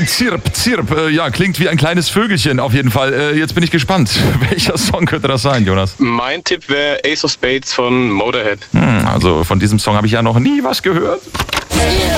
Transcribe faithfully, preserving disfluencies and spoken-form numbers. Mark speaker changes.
Speaker 1: Zirp, Zirp. Äh, ja, klingt wie ein kleines Vögelchen auf jeden Fall. Äh, jetzt bin ich gespannt. Welcher Song könnte das sein, Jonas?
Speaker 2: Mein Tipp wäre Ace of Spades von Motorhead.
Speaker 1: Hm, also von diesem Song habe ich ja noch nie was gehört.